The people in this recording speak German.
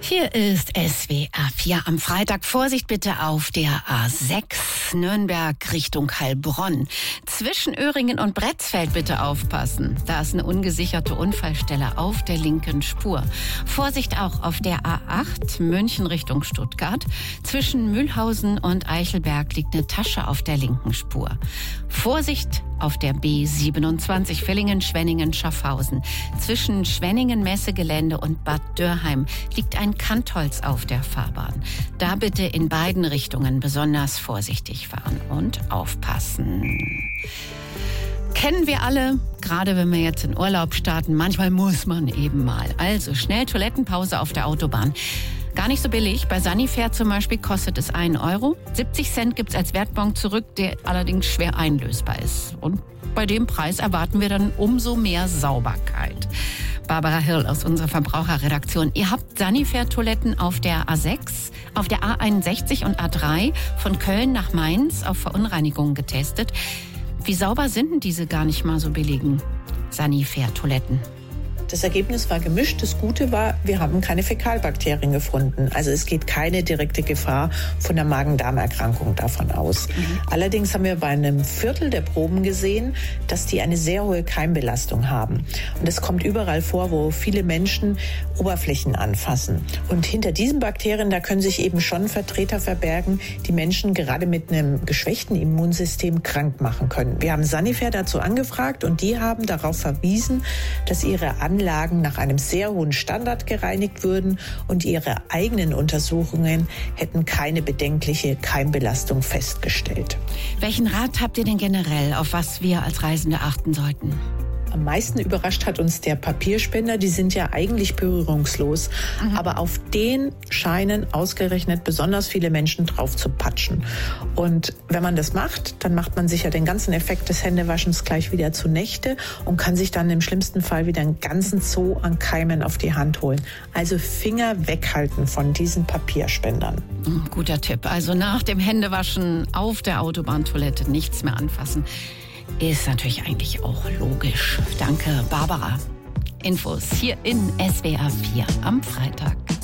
Hier ist SWR 4 am Freitag. Vorsicht bitte auf der A6 Nürnberg Richtung Heilbronn. Zwischen Öhringen und Bretzfeld bitte aufpassen. Da ist eine ungesicherte Unfallstelle auf der linken Spur. Vorsicht auch auf der A8 München Richtung Stuttgart. Zwischen Mühlhausen und Eichelberg liegt eine Tasche auf der linken Spur. Vorsicht auf der B27 Villingen-Schwenningen-Schaffhausen. Zwischen Schwenningen-Messegelände und Bad Dörheim liegt ein Kantholz auf der Fahrbahn. Da bitte in beiden Richtungen besonders vorsichtig fahren und aufpassen. Kennen wir alle, gerade wenn wir jetzt in Urlaub starten, manchmal muss man eben mal. Also schnell Toilettenpause auf der Autobahn. Gar nicht so billig. Bei Sanifair zum Beispiel kostet es 1 Euro. 70 Cent gibt's als Wertbon zurück, der allerdings schwer einlösbar ist. Und bei dem Preis erwarten wir dann umso mehr Sauberkeit. Barbara Hirl aus unserer Verbraucherredaktion. Ihr habt Sanifair-Toiletten auf der A6, auf der A61 und A3 von Köln nach Mainz auf Verunreinigungen getestet. Wie sauber sind denn diese gar nicht mal so billigen Sanifair-Toiletten? Das Ergebnis war gemischt. Das Gute war, wir haben keine Fäkalbakterien gefunden. Also es geht keine direkte Gefahr von der Magen-Darm-Erkrankung davon aus. Allerdings haben wir bei einem Viertel der Proben gesehen, dass die eine sehr hohe Keimbelastung haben. Und das kommt überall vor, wo viele Menschen Oberflächen anfassen. Und hinter diesen Bakterien, da können sich eben schon Vertreter verbergen, die Menschen gerade mit einem geschwächten Immunsystem krank machen können. Wir haben Sanifair dazu angefragt und die haben darauf verwiesen, dass ihre Anlagen nach einem sehr hohen Standard gereinigt würden und ihre eigenen Untersuchungen hätten keine bedenkliche Keimbelastung festgestellt. Welchen Rat habt ihr denn generell, auf was wir als Reisende achten sollten? Am meisten überrascht hat uns der Papierspender. Die sind ja eigentlich berührungslos. Aber auf den scheinen ausgerechnet besonders viele Menschen drauf zu patschen. Und wenn man das macht, dann macht man sich ja den ganzen Effekt des Händewaschens gleich wieder zunächste und kann sich dann im schlimmsten Fall wieder einen ganzen Zoo an Keimen auf die Hand holen. Also Finger weghalten von diesen Papierspendern. Guter Tipp. Also nach dem Händewaschen auf der Autobahntoilette nichts mehr anfassen. Ist natürlich eigentlich auch logisch. Danke, Barbara. Infos hier in SWR 4 am Freitag.